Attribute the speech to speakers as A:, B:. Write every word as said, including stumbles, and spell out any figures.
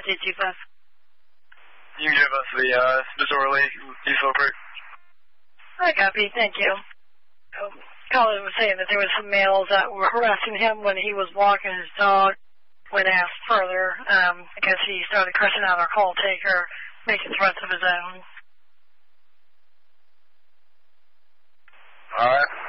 A: five two two five.
B: You can give us the uh, disorderly diesel group.
A: I copy, thank you. Um, Colin was saying that there was some males that were harassing him when he was walking his dog. When asked further, um, because he started cursing out our call taker, making threats of his own.
B: All right.